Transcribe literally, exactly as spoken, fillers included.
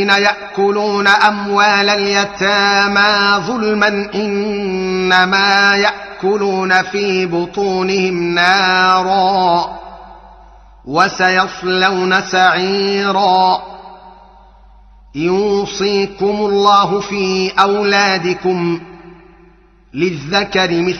يأكلون أموال اليتامى ظلما إنما يأكلون في بطونهم نارا وسيصلون سعيرا. يوصيكم الله في أولادكم للذكر مثل